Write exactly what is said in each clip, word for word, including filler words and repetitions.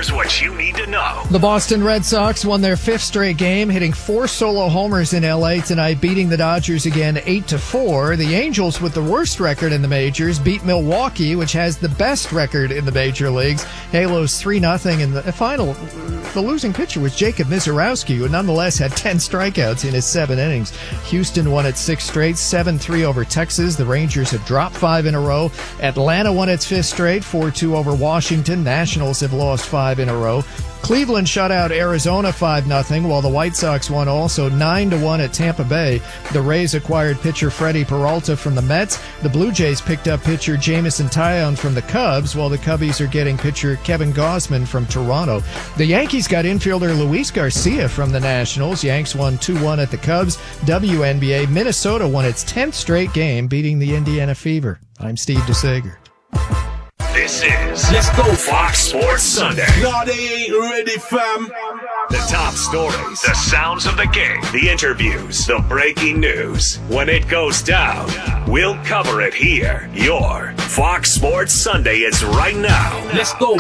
Here's what you need to know. The Boston Red Sox won their fifth straight game, hitting four solo homers in L A tonight, beating the Dodgers again eight to four. The Angels, with the worst record in the majors, beat Milwaukee, which has the best record in the major leagues. Halos three nothing in the final. The losing pitcher was Jacob Mizorowski, who nonetheless had ten strikeouts in his seven innings. Houston won its sixth straight, seven three over Texas. The Rangers have dropped five in a row. Atlanta won its fifth straight, four two over Washington. Nationals have lost five in a row. Cleveland shut out Arizona five nothing, while the White Sox won also nine to one at Tampa Bay. The Rays acquired pitcher Freddie Peralta from the Mets. The Blue Jays picked up pitcher Jamison Tyone from the Cubs, while the Cubbies are getting pitcher Kevin Gausman from Toronto. The Yankees got infielder Luis Garcia from the Nationals. Yanks won two one at the Cubs. W N B A, Minnesota won its tenth straight game, beating the Indiana Fever. I'm Steve DeSager. This is Let's Go Fox Sports Sunday. No, they ain't ready, fam. The top stories, the sounds of the game, the interviews, the breaking news. When it goes down, we'll cover it here. Your Fox Sports Sunday is right now. Let's go.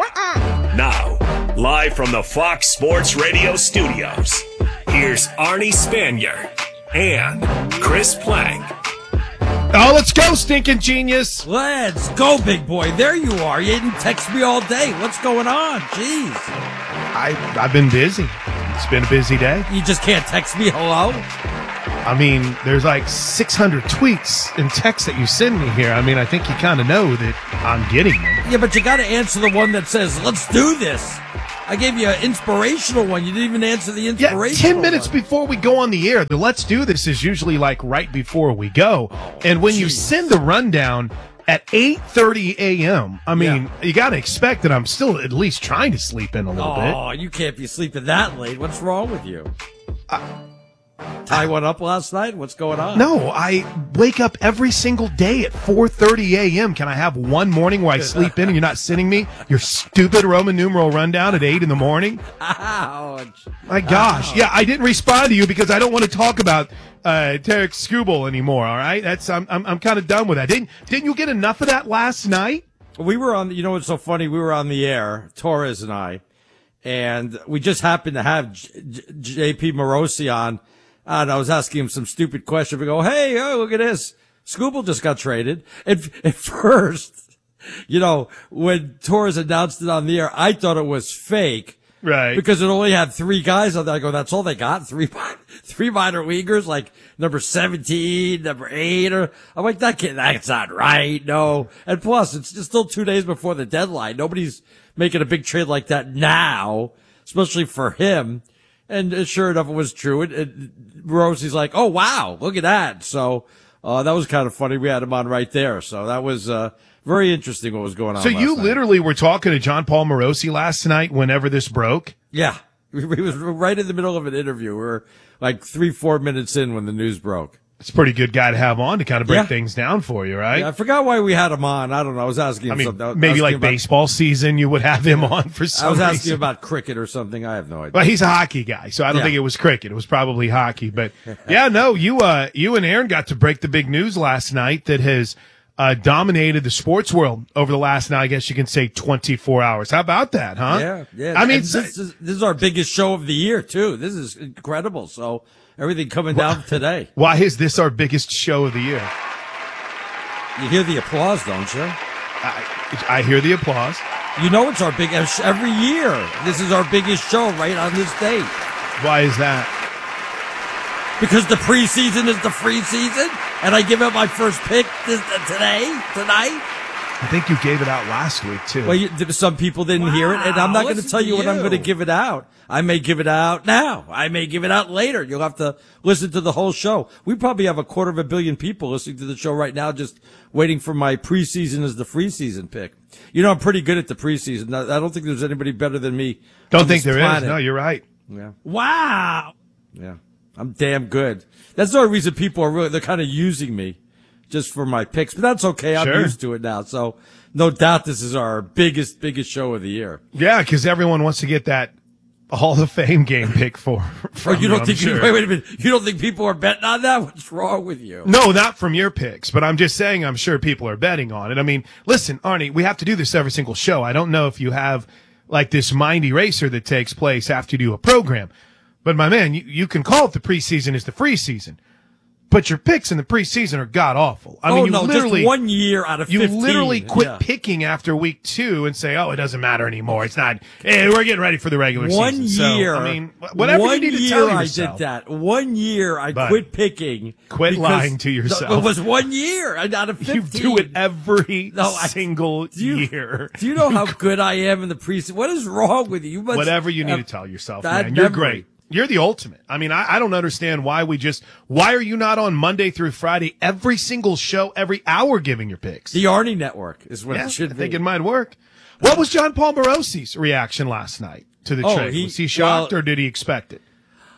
Now, live from the Fox Sports Radio studios, here's Arnie Spanier and Chris Plank. Oh, let's go, stinking genius. Let's go, big boy. There you are. You didn't text me all day. What's going on? Jeez. I, I've been busy. It's been a busy day. You just can't text me hello? I mean, there's like six hundred tweets and texts that you send me here. I mean, I think you kind of know that I'm getting them. Yeah, but you got to answer the one that says, let's do this. I gave you an inspirational one. You didn't even answer the inspirational one. Yeah, ten minutes one. Before we go on the air. The let's do this is usually like right before we go. And when Jeez. You send the rundown at eight thirty a.m., I mean, yeah. you got to expect that I'm still at least trying to sleep in a little oh, bit. Oh, you can't be sleeping that late. What's wrong with you? Uh, Tie one up last night? What's going on? No, I wake up every single day at four thirty a.m. Can I have one morning where I sleep in and you're not sending me your stupid Roman numeral rundown at eight in the morning? Ouch. My gosh. Ouch. Yeah, I didn't respond to you because I don't want to talk about uh, Tarek Skubal anymore, all right? That's I'm I'm, I'm kind of done with that. Didn't, didn't you get enough of that last night? We were on, you know what's so funny? We were on the air, Torres and I, and we just happened to have J- J- J P Morosi on. And I was asking him some stupid question. We go, hey, oh, look at this. Skubal just got traded. And at first, you know, when Torres announced it on the air, I thought it was fake. Right. Because it only had three guys on there. I go, that's all they got? Three, three minor leaguers, like number seventeen, number eight. Or I'm like, that kid, that's not right. No. And plus, it's just still two days before the deadline. Nobody's making a big trade like that now, especially for him. And sure enough, it was true. And, and Rosie's like, oh, wow, look at that. So uh that was kind of funny. We had him on right there. So that was uh very interesting what was going on. So last you night. literally were talking to John Paul Morosi last night whenever this broke? Yeah. He was right in the middle of an interview. We were like three, four minutes in when the news broke. It's a pretty good guy to have on to kind of break yeah. things down for you, right? Yeah, I forgot why we had him on. I don't know. I was asking him I mean, something. maybe asking like about, baseball season, you would have him on for some I was asking reason. about cricket or something. I have no idea. Well, he's a hockey guy, so I don't yeah. think it was cricket. It was probably hockey. But yeah, no, you uh, you and Aaron got to break the big news last night that has uh, dominated the sports world over the last, now I guess you can say twenty-four hours. How about that, huh? Yeah, yeah. I mean, this is, this is our biggest show of the year, too. This is incredible. So everything coming down today. Why is this our biggest show of the year? You hear the applause, don't you? I, I hear the applause. You know it's our biggest every year. This is our biggest show right on this date. Why is that? Because the preseason is the free season, and I give it my first pick this, today, tonight. I think you gave it out last week, too. Well, you, some people didn't wow, hear it, and I'm not going to tell you, you what I'm going to give it out. I may give it out now. I may give it out later. You'll have to listen to the whole show. We probably have a quarter of a billion people listening to the show right now, just waiting for my preseason as the free season pick. You know, I'm pretty good at the preseason. I don't think there's anybody better than me. Don't think there planet. is. No, you're right. Yeah. Wow. Yeah. I'm damn good. That's the only reason people are really, they're kind of using me just for my picks, but that's okay. I'm sure. used to it now. So no doubt this is our biggest, biggest show of the year. Yeah. Cause everyone wants to get that Hall of Fame game pick for, from oh, you don't you, think, sure. wait, wait a minute. You don't think people are betting on that? What's wrong with you? No, not from your picks, but I'm just saying I'm sure people are betting on it. I mean, listen, Arnie, we have to do this every single show. I don't know if you have like this mind eraser that takes place after you do a program. But my man, you, you can call it the preseason is the free season. But your picks in the preseason are god awful. I oh, mean, you no, literally just one year out of you fifteen. literally quit yeah. picking after week two and say, "Oh, it doesn't matter anymore. It's not. Hey, we're getting ready for the regular one season." Year, so, I mean, whatever one you need to year tell I yourself. did that. One year I But quit picking. Quit because- lying to yourself. No, it was one year out of fifteen. You do it every No, I- single do you, year. Do you know how good I am in the preseason? What is wrong with you? You must Whatever you need have to tell yourself, bad man. You're memory. great. You're the ultimate. I mean, I, I don't understand why we just, why are you not on Monday through Friday, every single show, every hour giving your picks? The Arnie Network is what Yeah, it should I be. think it might work. What was John Paul Morosi's reaction last night to the Oh, trade? he- was he shocked well- or did he expect it?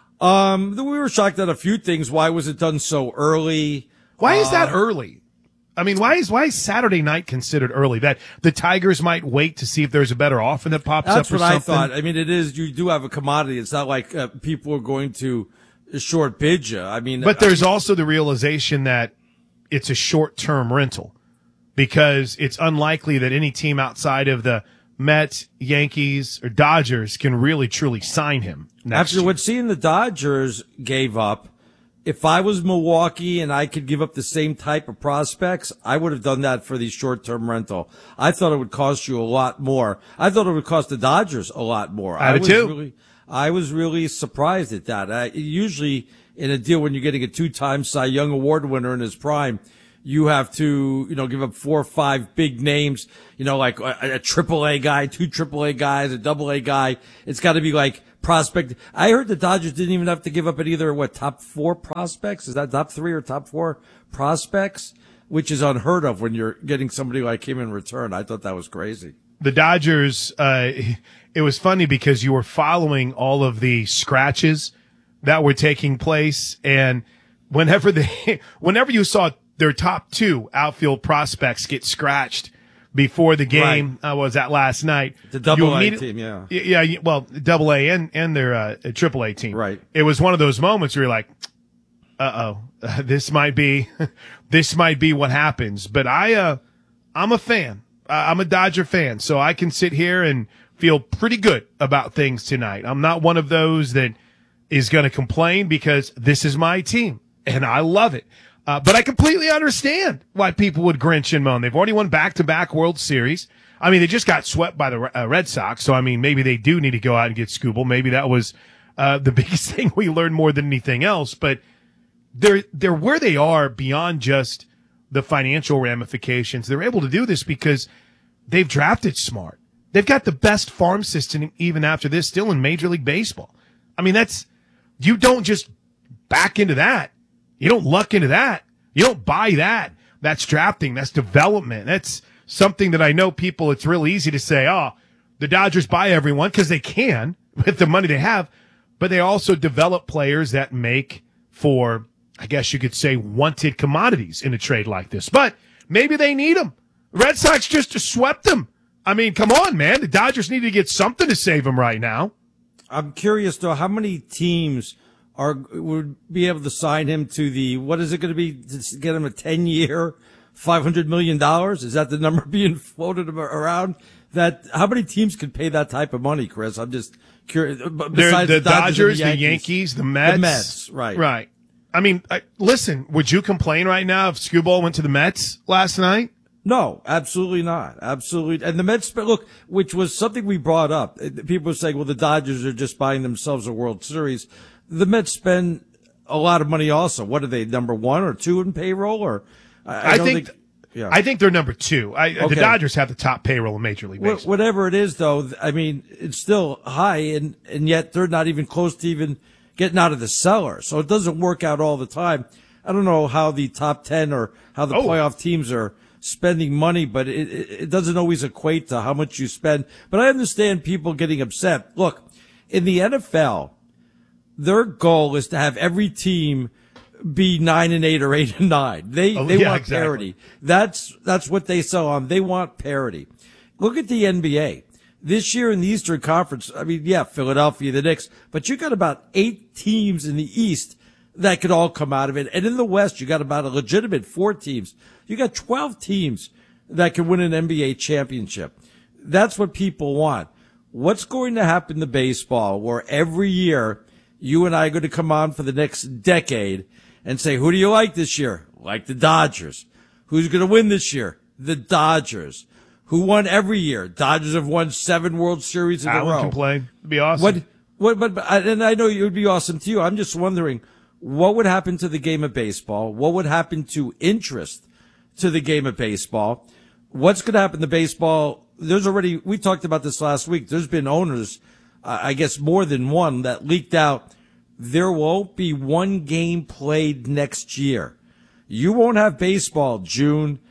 Um, we were shocked at a few things. Why was it done so early? Why is Uh, that early? I mean, why is why is Saturday night considered early? That the Tigers might wait to see if there's a better offer that pops That's up or what I something? thought. I mean, it is. You do have a commodity. It's not like uh, people are going to short bid you. I mean, But there's also the realization that it's a short-term rental because it's unlikely that any team outside of the Mets, Yankees, or Dodgers can really truly sign him next after year. what seeing the Dodgers gave up, if I was Milwaukee and I could give up the same type of prospects, I would have done that for the short-term rental. I thought it would cost you a lot more. I thought it would cost the Dodgers a lot more. I did was too. Really, I was really surprised at that. I, usually in a deal when you're getting a two-time Cy Young Award winner in his prime, you have to, you know, give up four or five big names, you know, like a, a triple A guy, two triple A guys, a double A guy. It's got to be like prospect. I heard the Dodgers didn't even have to give up at either, what, top four prospects? Is that top three or top four prospects? Which is unheard of when you're getting somebody like him in return. I thought that was crazy. The Dodgers, uh, it was funny because you were following all of the scratches that were taking place. And whenever they, whenever you saw their top two outfield prospects get scratched before the game, right. uh, was that last night? The double A immedi- team, yeah. Yeah, yeah, well, double A and, and their, uh, triple A team. Right. It was one of those moments where you're like, uh-oh, uh, this might be, this might be what happens. But I, uh, I'm a fan. Uh, I'm a Dodger fan, so I can sit here and feel pretty good about things tonight. I'm not one of those that is going to complain because this is my team and I love it. Uh, but I completely understand why people would grinch and moan. They've already won back-to-back World Series. I mean, they just got swept by the uh, Red Sox, so I mean, maybe they do need to go out and get Scooble. Maybe that was uh, the biggest thing we learned more than anything else. But they're they're where they are beyond just the financial ramifications. They're able to do this because they've drafted smart. They've got the best farm system even after this still in Major League Baseball. I mean, that's you don't just back into that. You don't luck into that. You don't buy that. That's drafting. That's development. That's something that I know people, it's real easy to say, oh, the Dodgers buy everyone because they can with the money they have, but they also develop players that make for, I guess you could say, wanted commodities in a trade like this. But maybe they need them. Red Sox just swept them. I mean, come on, man. The Dodgers need to get something to save them right now. I'm curious, though, how many teams are would be able to sign him to the, what is it going to be, to get him a ten-year, five hundred million dollars? Is that the number being floated around? That how many teams could pay that type of money, Chris? I'm just curious. Besides the, the Dodgers, Dodgers, the, the Yankees, Yankees, the Mets. The Mets, right. Right. I mean, I, listen, would you complain right now if Scooble went to the Mets last night? No, absolutely not. Absolutely. And the Mets, look, which was something we brought up. People were saying, well, the Dodgers are just buying themselves a World Series. The Mets spend a lot of money also. What are they, number one or two in payroll? Or I, I, I don't think, think yeah. I think they're number two. I, Okay. The Dodgers have the top payroll in Major League Baseball. Wh- Whatever it is, though, I mean, it's still high, and, and yet they're not even close to even getting out of the cellar. So it doesn't work out all the time. I don't know how the top ten or how the Oh. playoff teams are spending money, but it, it, it doesn't always equate to how much you spend. But I understand people getting upset. Look, in the N F L, their goal is to have every team be nine and eight or eight and nine. They Oh, they yeah, want exactly. parity. That's that's what they sell on. They want parity. Look at the N B A. This year in the Eastern Conference, I mean, yeah, Philadelphia, the Knicks, but you got about eight teams in the East that could all come out of it. And in the West, you got about a legitimate four teams. You got twelve teams that can win an N B A championship. That's what people want. what's going to happen to baseball where every year you and I are going to come on for the next decade and say, who do you like this year? Like the Dodgers. Who's going to win this year? The Dodgers. Who won every year? Dodgers have won seven World Series in a row. Allen can play. It'd be awesome. What, what, but, but, and I know it would be awesome to you. I'm just wondering, what would happen to the game of baseball? What would happen to interest to the game of baseball? What's going to happen to baseball? There's already, we talked about this last week. There's been owners, uh, I guess more than one, that leaked out there won't be one game played next year. You won't have baseball June,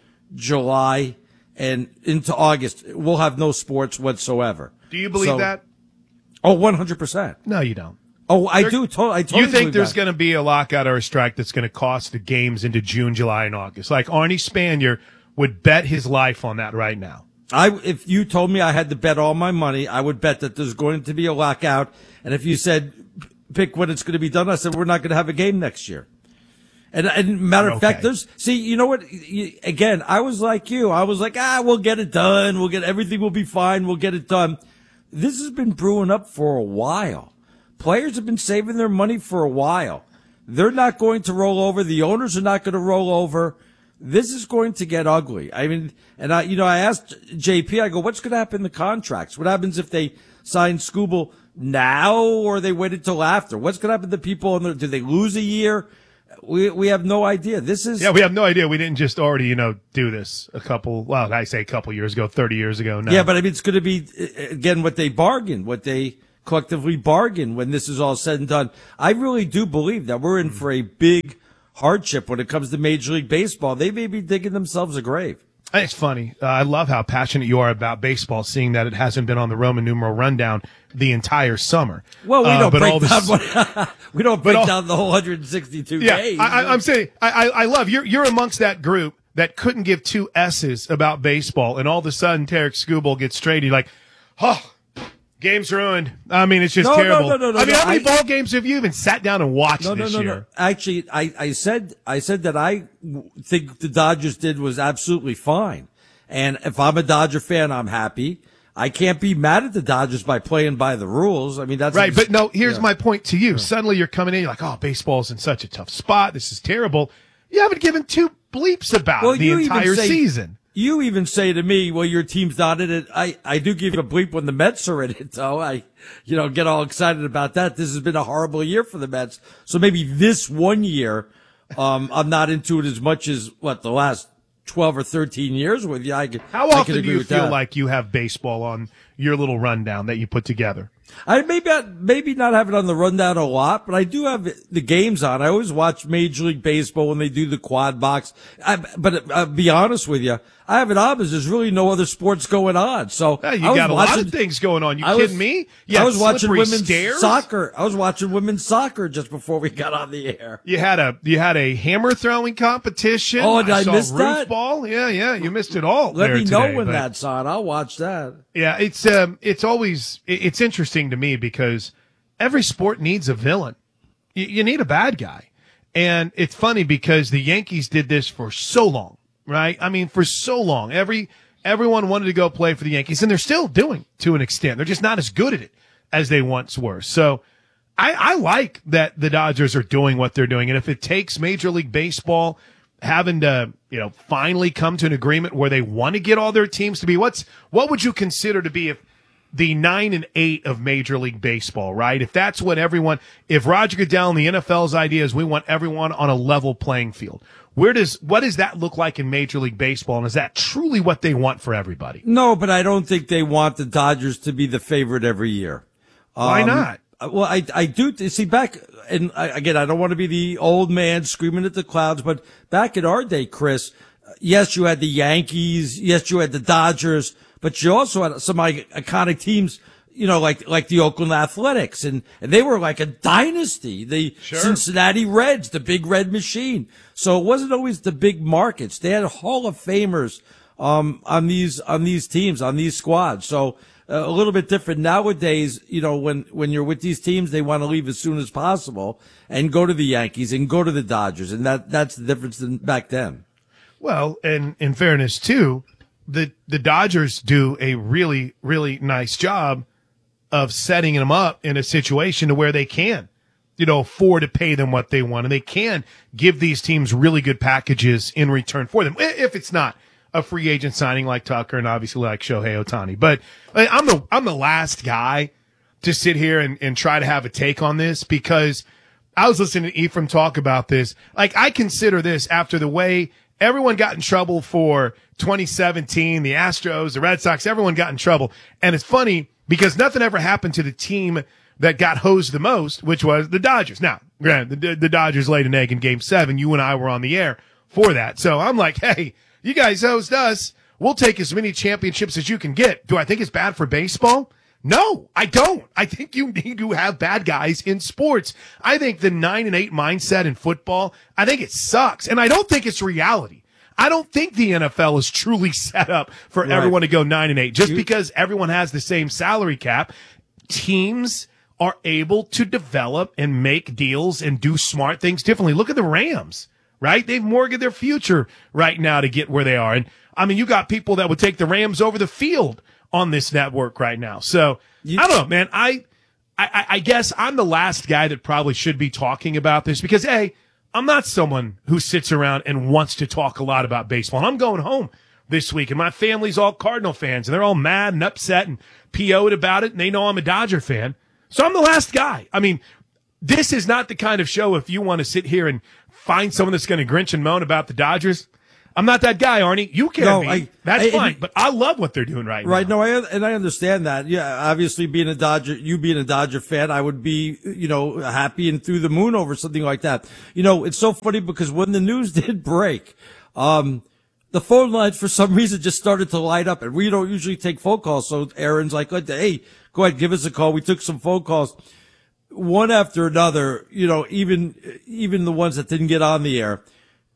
July, and into August. We'll have no sports whatsoever. Do you believe So- that? Oh, one hundred percent. No, you don't. Oh, I There- do. To- I totally You think believe there's that. going to be a lockout or a strike that's going to cost the games into June, July, and August? Like Arnie Spanier would bet his life on that right now. I, if you told me I had to bet all my money, I would bet that there's going to be a lockout. And if you said, pick when it's going to be done, I said, we're not going to have a game next year. And, and matter of Okay. fact, there's, see, you know what? You, again, I was like you. I was like, ah, we'll get it done. We'll get, everything will be fine. We'll get it done. This has been brewing up for a while. Players have been saving their money for a while. They're not going to roll over. The owners are not going to roll over. This is going to get ugly. I mean, and I, you know, I asked J P, I go, what's going to happen in the contracts? What happens if they sign Scooble now or they waited till after? What's going to happen to people? In the, do they lose a year? We, we have no idea. This is, Yeah, we have no idea. We didn't just already, you know, do this a couple, well, I say a couple years ago, thirty years ago now. yeah, but I mean, it's going to be, uh, again, what they bargained, what they collectively bargained when this is all said and done. I really do believe that we're in for a big hardship when it comes to Major League Baseball. They may be digging themselves a grave. It's funny. Uh, I love how passionate you are about baseball, seeing that it hasn't been on the Roman numeral rundown the entire summer. Well, we Uh, don't but break all this- down what, we don't break all- down the whole one hundred sixty-two Yeah, days. I, I, I'm saying I, I, I love you're you're amongst that group that couldn't give two S's about baseball, and all of a sudden Tarek Skubal gets straight. He's like, oh, game's ruined. I mean, it's just No, no, terrible. no, no, no, I mean, no, how many I- ball games have you even sat down and watched No, no, this no, year? no. Actually, I, I said, I said that I w- think the Dodgers did was absolutely fine. And if I'm a Dodger fan, I'm happy. I can't be mad at the Dodgers by playing by the rules. I mean, that's Right, but no, here's Yeah. my point to you. Suddenly you're coming in, you're like, oh, baseball's in such a tough spot. This is terrible. You haven't given two bleeps about Well, it the you even entire say- season. You even say to me, well, your team's not in it. I, I do give you a bleep when the Mets are in it, though. I, you know, get all excited about that. This has been a horrible year for the Mets. So maybe this one year, um, I'm not into it as much as, what, the last twelve or thirteen years with you. I could, How I could often do agree you with feel that. like you have baseball on your little rundown that you put together? I maybe not, maybe not have it on the rundown a lot, but I do have the games on. I always watch Major League Baseball when they do the quad box. I, but I'll be honest with you, I have it on because there's really no other sports going on. So Yeah, you I was got a lot watching- of things going on. You I kidding was- me? I You was had watching slippery women's stairs? soccer. I was watching women's soccer just before we got on the air. You had a you had a hammer throwing competition. Oh, did I saw miss roof that? Ball. Yeah, yeah, you missed it all. Let there me know today, when but- that's on. I'll watch that. Yeah, it's um, it's always it- it's interesting to me because every sport needs a villain. You, you need a bad guy, and it's funny because the Yankees did this for so long, right? I mean, for so long, every everyone wanted to go play for the Yankees, and they're still doing to an extent. They're just not as good at it as they once were. So, I, I like that the Dodgers are doing what they're doing, and if it takes Major League Baseball having to, you know, finally come to an agreement where they want to get all their teams to be, what's what would you consider to be if the nine and eight of Major League Baseball, right? If that's what everyone, if Roger Goodell and the N F L's idea is we want everyone on a level playing field, where does, what does that look like in Major League Baseball? And is that truly what they want for everybody? No, but I don't think they want the Dodgers to be the favorite every year. Why Um, not? Well, I, I do see back, and I, again, I don't want to be the old man screaming at the clouds, but back in our day, Chris, yes, you had the Yankees, yes, you had the Dodgers, but you also had some like, iconic teams, you know, like like the Oakland Athletics, and, and they were like a dynasty. The Sure. Cincinnati Reds, the Big Red Machine. So it wasn't always the big markets. They had Hall of Famers um, on these on these teams, on these squads. So uh, a little bit different nowadays. You know, when when you're with these teams, they want to leave as soon as possible and go to the Yankees and go to the Dodgers, and that that's the difference than back then. Well, and in fairness too, the, the Dodgers do a really, really nice job of setting them up in a situation to where they can, you know, afford to pay them what they want, and they can give these teams really good packages in return for them. If it's not a free agent signing like Tucker and obviously like Shohei Ohtani. But I'm the I'm the last guy to sit here and, and try to have a take on this, because I was listening to Ephraim talk about this. Like, I consider this, after the way everyone got in trouble for twenty seventeen, the Astros, the Red Sox, everyone got in trouble. And it's funny because nothing ever happened to the team that got hosed the most, which was the Dodgers. Now, granted, the, the Dodgers laid an egg in game seven. You and I were on the air for that. So I'm like, hey, you guys hosed us. We'll take as many championships as you can get. Do I think it's bad for baseball? No, I don't. I think you need to have bad guys in sports. I think the nine and eight mindset in football, I think it sucks. And I don't think it's reality. I don't think the N F L is truly set up for right. everyone to go nine and eight. Just you, because everyone has the same salary cap, teams are able to develop and make deals and do smart things differently. Look at the Rams, right? They've mortgaged their future right now to get where they are. And I mean, you got people that would take the Rams over the field on this network right now. So you, I don't know, man. I, I, I guess I'm the last guy that probably should be talking about this because, A, I'm not someone who sits around and wants to talk a lot about baseball. And I'm going home this week, and my family's all Cardinal fans, and they're all mad and upset and P O'd about it, and they know I'm a Dodger fan. So I'm the last guy. I mean, this is not the kind of show if you want to sit here and find someone that's going to grinch and moan about the Dodgers. I'm not that guy, Arnie. You can no, be. I, That's I, fine. But I love what they're doing right, right now. Right. No, I, and I understand that. Yeah. Obviously being a Dodger, you being a Dodger fan, I would be, you know, happy and through the moon over something like that. You know, it's so funny because when the news did break, um, the phone lines for some reason just started to light up, and we don't usually take phone calls. So Aaron's like, hey, go ahead, give us a call. We took some phone calls, one after another, you know, even, even the ones that didn't get on the air.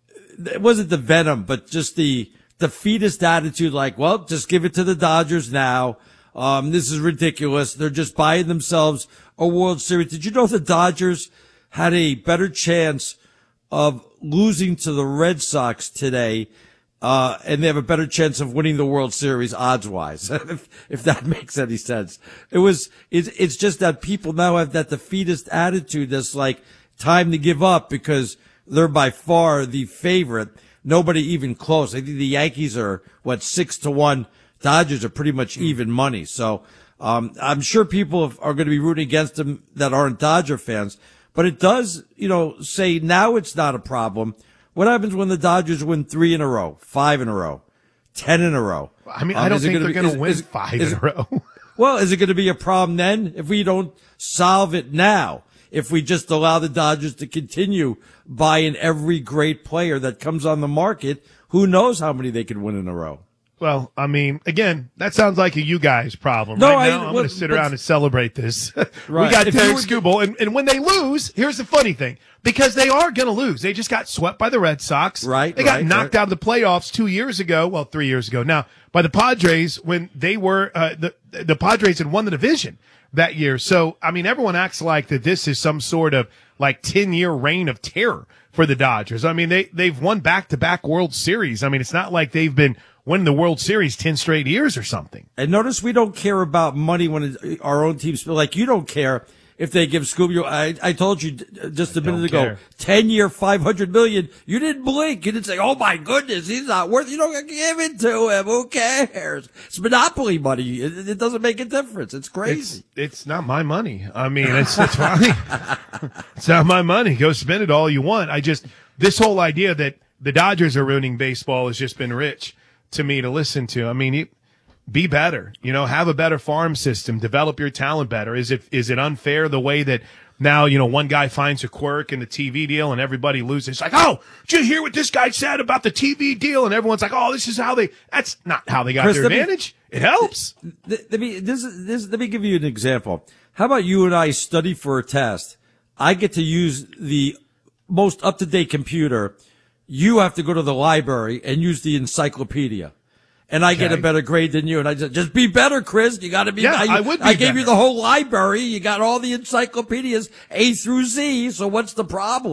It wasn't the venom, but just the defeatist attitude, like, well, just give it to the Dodgers now. Um, this is ridiculous. They're just buying themselves a World Series. Did you know the Dodgers had a better chance of losing to the Red Sox today, uh, and they have a better chance of winning the World Series odds-wise, if, if that makes any sense. It was, it's, it's just that people now have that defeatist attitude that's like time to give up because they're by far the favorite. Nobody even close. I think the Yankees are, what, six to one. Dodgers are pretty much even money. So, um, I'm sure people are going to be rooting against them that aren't Dodger fans. But it does, you know, say now it's not a problem. What happens when the Dodgers win three in a row, five in a row, ten in a row? I mean, um, I don't think gonna they're going to win is, five is, in a row. Well, is it going to be a problem then if we don't solve it now? If we just allow the Dodgers to continue buying every great player that comes on the market, who knows how many they could win in a row? Well, I mean, again, that sounds like a you guys problem. No, right I, now, I'm well, going to sit but, around and celebrate this. Right. We got If Derek would, Skubal, and, and when they lose, here's the funny thing. Because they are going to lose. They just got swept by the Red Sox. Right. They got right, knocked right. out of the playoffs two years ago. Well, three years ago now by the Padres when they were, uh, the, the Padres had won the division that year. So, I mean, everyone acts like that this is some sort of like ten year reign of terror for the Dodgers. I mean, they, they've won back to back World Series. I mean, it's not like they've been winning the World Series ten straight years or something. And notice we don't care about money when it, our own teams, like you don't care if they give Scooby. I, I told you just a I minute don't ago, care. ten year, five hundred million. You didn't blink. You didn't say, oh my goodness, he's not worth, you don't give it to him. Who cares? It's monopoly money. It, it doesn't make a difference. It's crazy. It's, it's not my money. I mean, it's, it's fine. It's not my money. Go spend it all you want. I just, this whole idea that the Dodgers are ruining baseball has just been rich to me to listen to. I mean, you, be better, you know, have a better farm system, develop your talent better. Is it, is it unfair the way that now, you know, one guy finds a quirk in the T V deal and everybody loses? It's like, oh, did you hear what this guy said about the T V deal? And everyone's like, oh, this is how they, that's not how they got Chris, their let me- advantage. It helps. Th- Let me, this, is- this, let me give you an example. How about you and I study for a test? I get to use the most up-to-date computer. You have to go to the library and use the encyclopedia. And I get Okay. a better grade than you. And I said, just be better, Chris. You got to be. Yeah, I, I would be I gave better. you the whole library. You got all the encyclopedias, A through Z. So what's the problem?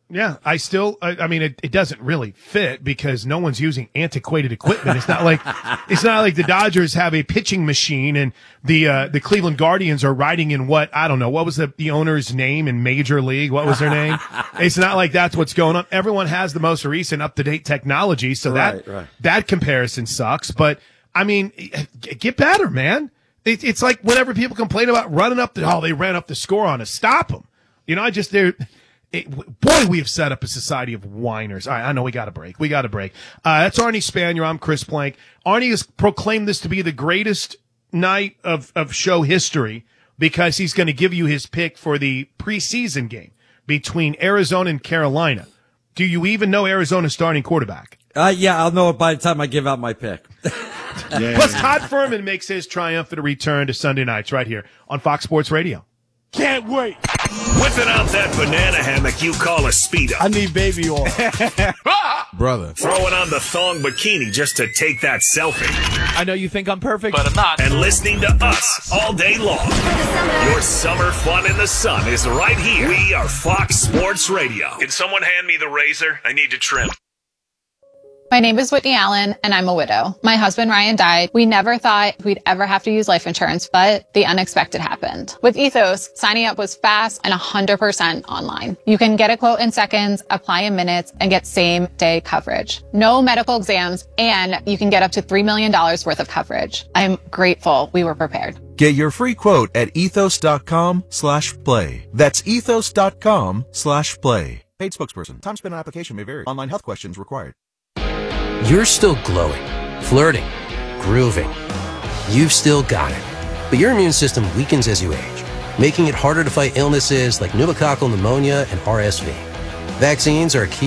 Yeah, I still, I, I mean, it, it doesn't really fit because no one's using antiquated equipment. It's not like, it's not like the Dodgers have a pitching machine and the, uh, the Cleveland Guardians are riding in what, I don't know, what was the, the owner's name in Major League? What was their name? It's not like that's what's going on. Everyone has the most recent up-to-date technology. So Right, that, right. that comparison sucks. But I mean, get better, man. It, it's like whenever people complain about running up the, oh, they ran up the score on us. Stop them. You know, I just, they're, It, boy, we have set up a society of whiners. All right, I know we got a break. We got a break. Uh, that's Arnie Spanier. I'm Chris Plank. Arnie has proclaimed this to be the greatest night of, of show history because he's going to give you his pick for the preseason game between Arizona and Carolina. Do you even know Arizona's starting quarterback? Uh, yeah, I'll know it by the time I give out my pick. Yeah. Plus, Todd Furman makes his triumphant return to Sunday nights right here on Fox Sports Radio. Can't wait. Whipping out that banana hammock you call a Speedo. I need baby oil. Brother. Throwing on the thong bikini just to take that selfie. I know you think I'm perfect, but I'm not. And listening to us all day long. Your summer fun in the sun is right here. We are Fox Sports Radio. Can someone hand me the razor? I need to trim. My name is Whitney Allen, and I'm a widow. My husband, Ryan, died. We never thought we'd ever have to use life insurance, but the unexpected happened. With Ethos, signing up was fast and one hundred percent online. You can get a quote in seconds, apply in minutes, and get same-day coverage. No medical exams, and you can get up to three million dollars worth of coverage. I'm grateful we were prepared. Get your free quote at ethos.com slash play. That's ethos.com slash play. Paid spokesperson. Time spent on application may vary. Online health questions required. You're still glowing, flirting, grooving. You've still got it. But your immune system weakens as you age, making it harder to fight illnesses like pneumococcal pneumonia and R S V. Vaccines are a key